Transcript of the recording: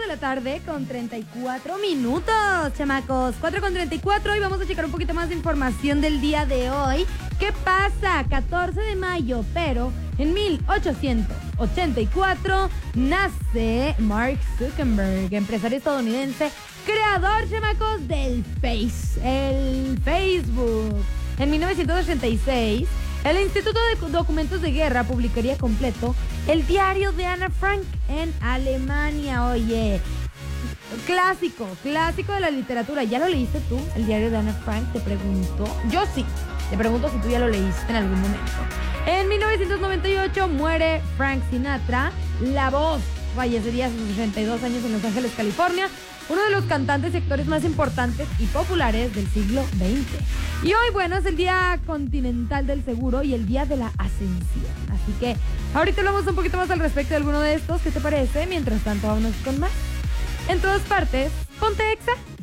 la tarde con 34 minutos, chamacos. 4:34 y vamos a checar un poquito más de información del día de hoy. ¿Qué pasa? 14 de mayo, pero en 1884 nace Mark Zuckerberg, empresario estadounidense, creador, chamacos, del el Facebook. En 1986, el Instituto de Documentos de Guerra publicaría completo el diario de Ana Frank en Alemania. Oye, clásico de la literatura. ¿Ya lo leíste tú, el diario de Ana Frank? Te pregunto. Yo sí. Te pregunto si tú ya lo leíste en algún momento. En 1998 muere Frank Sinatra, la voz. Fallecería a sus 82 años en Los Ángeles, California. Uno de los cantantes y actores más importantes y populares del siglo XX. Y hoy, bueno, es el Día Continental del Seguro y el Día de la Ascensión. Así que ahorita hablamos un poquito más al respecto de alguno de estos. ¿Qué te parece? Mientras tanto, vámonos con más. En todas partes, ponte Exa.